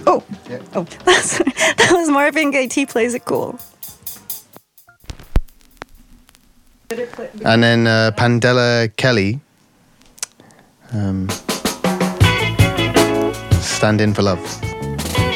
Oh, Yeah. oh, that was Marvin Gaye. T plays it cool. And then Pandela Kelly, Stand In For Love.